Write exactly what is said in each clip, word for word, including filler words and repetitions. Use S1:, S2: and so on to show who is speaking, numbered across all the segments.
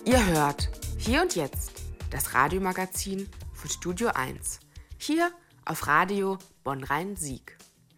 S1: Ihr hört Hier und Jetzt, das Radiomagazin von Studio eins. Hier auf Radio Bonn-Rhein-Sieg.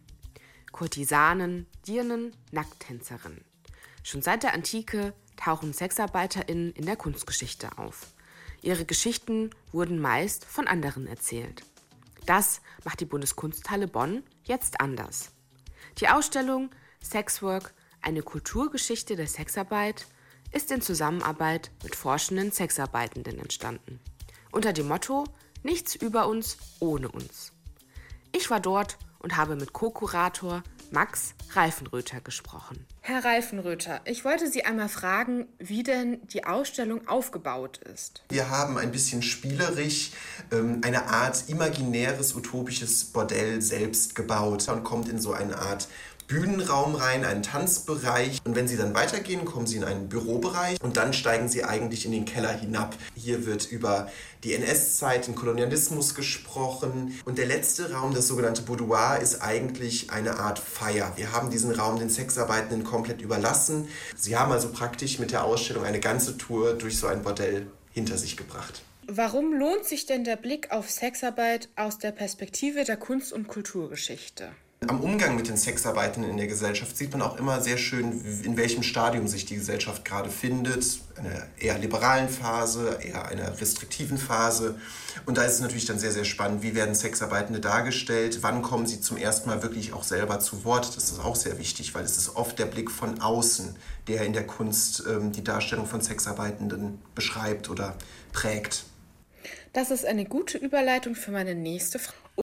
S1: Kurtisanen, Dirnen, Nackttänzerinnen. Schon seit der Antike tauchen SexarbeiterInnen in der Kunstgeschichte auf. Ihre Geschichten wurden meist von anderen erzählt. Das macht die Bundeskunsthalle Bonn jetzt anders. Die Ausstellung Sexwork, eine Kulturgeschichte der Sexarbeit, ist in Zusammenarbeit mit forschenden Sexarbeitenden entstanden. Unter dem Motto Nichts über uns ohne uns. Ich war dort und habe mit Co-Kurator Max Reifenröther gesprochen.
S2: Herr Reifenröther, ich wollte Sie einmal fragen, wie denn die Ausstellung aufgebaut ist.
S3: Wir haben ein bisschen spielerisch ähm, eine Art imaginäres, utopisches Bordell selbst gebaut und kommt in so eine Art Bühnenraum rein, einen Tanzbereich. Und wenn Sie dann weitergehen, kommen Sie in einen Bürobereich und dann steigen Sie eigentlich in den Keller hinab. Hier wird über die N S-Zeit, den Kolonialismus gesprochen. Und der letzte Raum, das sogenannte Boudoir, ist eigentlich eine Art Feier. Wir haben diesen Raum den Sexarbeitenden komplett überlassen. Sie haben also praktisch mit der Ausstellung eine ganze Tour durch so ein Bordell hinter sich gebracht.
S2: Warum lohnt sich denn der Blick auf Sexarbeit aus der Perspektive der Kunst- und Kulturgeschichte?
S3: Am Umgang mit den Sexarbeitenden in der Gesellschaft sieht man auch immer sehr schön, in welchem Stadium sich die Gesellschaft gerade findet. Einer eher liberalen Phase, eher einer restriktiven Phase. Und da ist es natürlich dann sehr, sehr spannend, wie werden Sexarbeitende dargestellt, wann kommen sie zum ersten Mal wirklich auch selber zu Wort. Das ist auch sehr wichtig, weil es ist oft der Blick von außen, der in der Kunst ähm, die Darstellung von Sexarbeitenden beschreibt oder prägt.
S2: Das ist eine gute Überleitung für meine nächste Frage.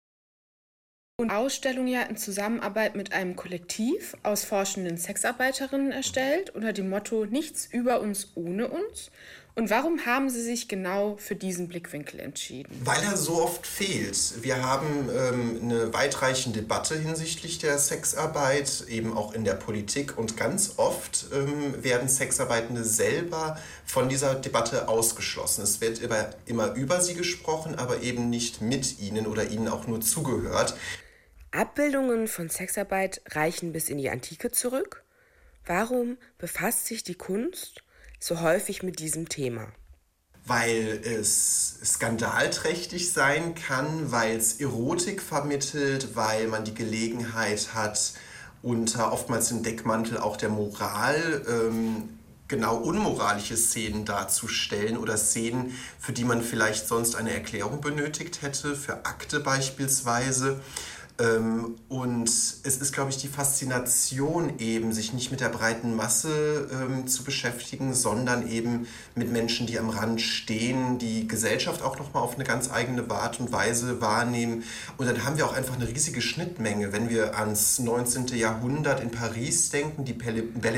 S2: Und Ausstellung ja in Zusammenarbeit mit einem Kollektiv aus forschenden Sexarbeiterinnen erstellt, unter dem Motto Nichts über uns ohne uns. Und warum haben Sie sich genau für diesen Blickwinkel entschieden?
S3: Weil er so oft fehlt. Wir haben ähm, eine weitreichende Debatte hinsichtlich der Sexarbeit, eben auch in der Politik. Und ganz oft ähm, werden Sexarbeitende selber von dieser Debatte ausgeschlossen. Es wird immer, immer über sie gesprochen, aber eben nicht mit ihnen oder ihnen auch nur zugehört.
S1: Abbildungen von Sexarbeit reichen bis in die Antike zurück. Warum befasst sich die Kunst so häufig mit diesem Thema?
S3: Weil es skandalträchtig sein kann, weil es Erotik vermittelt, weil man die Gelegenheit hat, unter oftmals dem Deckmantel auch der Moral ähm, genau unmoralische Szenen darzustellen oder Szenen, für die man vielleicht sonst eine Erklärung benötigt hätte, für Akte beispielsweise. Ähm, und es ist, glaube ich, die Faszination eben, sich nicht mit der breiten Masse ähm, zu beschäftigen, sondern eben mit Menschen, die am Rand stehen, die Gesellschaft auch nochmal auf eine ganz eigene Art und Weise wahrnehmen. Und dann haben wir auch einfach eine riesige Schnittmenge, wenn wir ans neunzehnten Jahrhundert in Paris denken, die Belle